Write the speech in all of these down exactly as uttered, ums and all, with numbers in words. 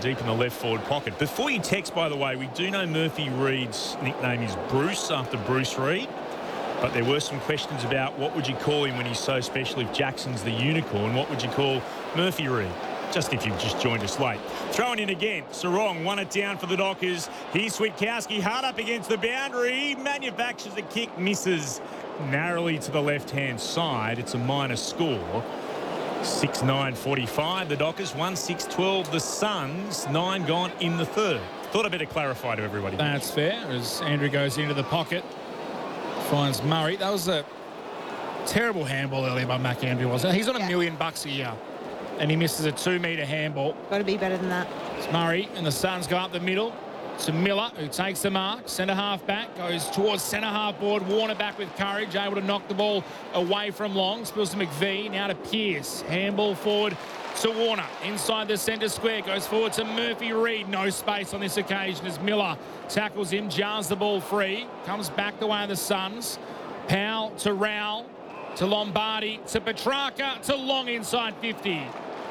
deep in the left forward pocket. Before you text, by the way, we do know Murphy Reid's nickname is Bruce after Bruce Reid. But there were some questions about what would you call him when he's so special if Jackson's the unicorn. What would you call Murphy Reid? Just if you've just joined us late. Throwing in again. Sarong won it down for the Dockers. Here's Switkowski hard up against the boundary. Manufactures a kick. Misses narrowly to the left-hand side. It's a minor score. six nine forty-five. The Dockers. one six twelve. The Suns. Nine gone in the third. Thought I'd better clarify to everybody. That's fair as Andrew goes into the pocket. Finds Murray. That was a terrible handball earlier by Mac Andrew, wasn't it? He's on a yeah. million bucks a year. And he misses a two-metre handball. Got to be better than that. It's Murray, and the Suns go up the middle to Miller, who takes the mark. Centre half back, goes towards centre half board. Warner back with courage, able to knock the ball away from Long. Spills to McVee, now to Pearce. Handball forward to Warner. Inside the centre square, goes forward to Murphy Reid. No space on this occasion as Miller tackles him, jars the ball free. Comes back the way of the Suns. Powell to Rowell, to Lombardi, to Petrarca, to Long inside fifty.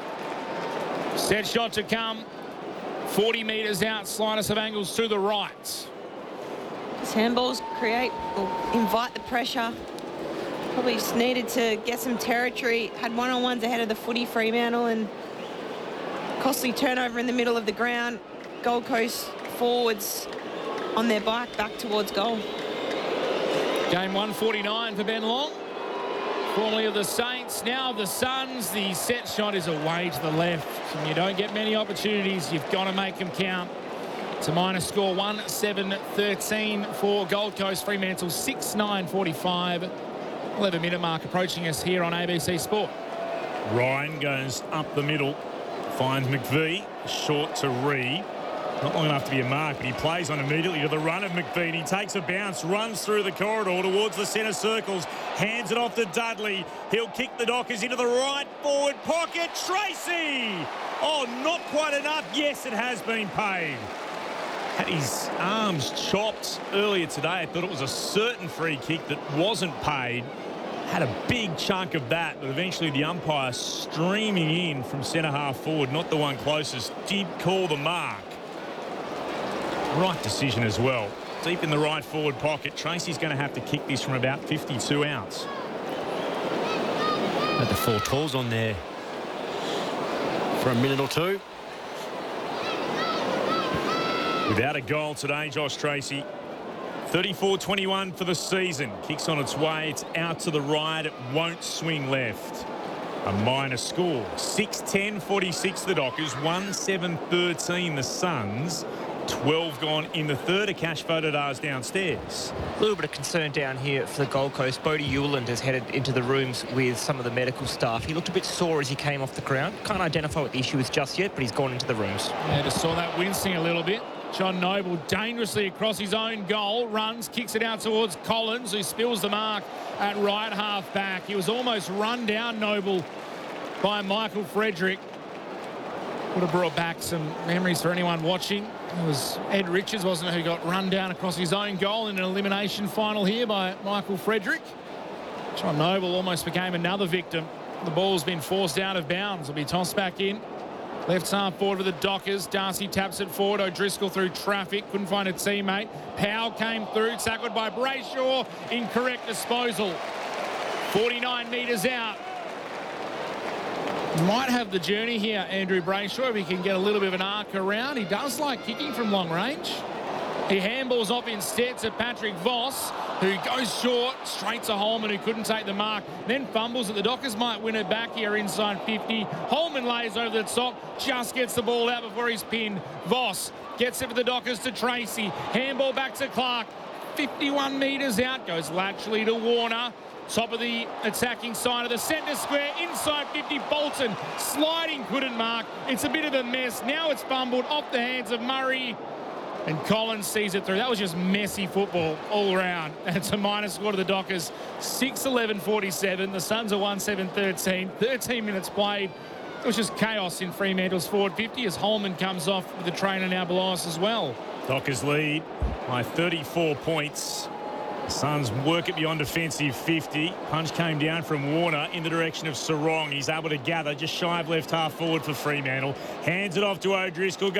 Set shot to come. forty metres out, slightest of angles to the right. His handballs create or invite the pressure. Probably just needed to get some territory. Had one-on-ones ahead of the footy, Fremantle, and costly turnover in the middle of the ground. Gold Coast forwards on their bike back towards goal. Game one forty-nine for Ben Long. Formerly of the Saints, now of the Suns. The set shot is away to the left. And you don't get many opportunities. You've got to make them count. It's a minor score, one seven thirteen for Gold Coast. Fremantle, six nine forty-five. eleven minute mark approaching us here on A B C Sport. Ryan goes up the middle. Finds McVee. Short to Reid. Not long enough to be a mark, but he plays on immediately to the run of McVee. He takes a bounce, runs through the corridor towards the centre circles, hands it off to Dudley. He'll kick the Dockers into the right forward pocket. Tracy! Oh, not quite enough. Yes, it has been paid. Had his arms chopped earlier today. I thought it was a certain free kick that wasn't paid. Had a big chunk of that, but eventually the umpire streaming in from centre half forward, not the one closest, did call the mark. Right decision as well. Deep in the right forward pocket. Tracy's going to have to kick this from about fifty-two outs. Had the four tools on there for a minute or two. Without a goal today, Josh Tracy. thirty-four twenty-one for the season. Kicks on its way. It's out to the right. It won't swing left. A minor score. six ten forty-six the Dockers. one seven thirteen the Suns. twelve gone in the third. A cash voted ours downstairs. A little bit of concern down here for the Gold Coast. Bodie Hewland has headed into the rooms with some of the medical staff. He looked a bit sore as he came off the ground. Can't identify what the issue is just yet, but he's gone into the rooms. Yeah, just saw that wincing a little bit. John Noble dangerously across his own goal, runs, kicks it out towards Collins, who spills the mark at right half back. He was almost run down, Noble, by Michael Frederick. Would have brought back some memories for anyone watching. It was Ed Richards, wasn't it, who got run down across his own goal in an elimination final here by Michael Frederick. John Noble almost became another victim. The ball's been forced out of bounds. It'll be tossed back in. Left half forward with the Dockers. Darcy taps it forward. O'Driscoll through traffic. Couldn't find a teammate. Powell came through. Tackled by Brayshaw. Incorrect disposal. forty-nine metres out. Might have the journey here, Andrew Brayshaw, if he can get a little bit of an arc around. He does like kicking from long range. He handballs off instead to Patrick Voss, who goes short, straight to Holman, who couldn't take the mark. Then fumbles it. The Dockers might win it back here inside fifty. Holman lays over the top, just gets the ball out before he's pinned. Voss gets it for the Dockers to Tracy. Handball back to Clark. fifty-one metres out, goes laterally to Warner. Top of the attacking side of the centre square, inside fifty, Bolton sliding, couldn't mark. It's a bit of a mess. Now it's fumbled off the hands of Murray, and Collins sees it through. That was just messy football all around. It's a minus score to the Dockers, six eleven forty-seven. The Suns are one seven thirteen. thirteen minutes played. It was just chaos in Fremantle's forward fifty as Holman comes off with the trainer now below us as well. Dockers lead by thirty-four points. Suns work it beyond defensive fifty. Punch came down from Warner in the direction of Sarong. He's able to gather just shy of left half forward for Fremantle. Hands it off to O'Driscoll.